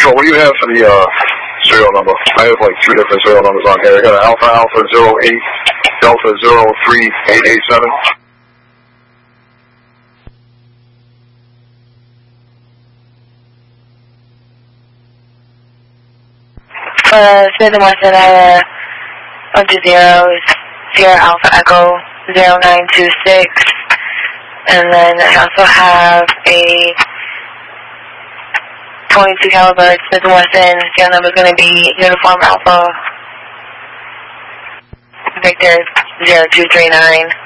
Sure, what do you have for the serial number? I have like 2 different serial numbers on here. I got an Alpha 08 Delta 03887. Smith and Wesson, up to 0, Sierra Alpha Echo 0926. And then I also have a 22 caliber Smith & Wesson. Serial number is going to be Uniform Alpha Victor 0239.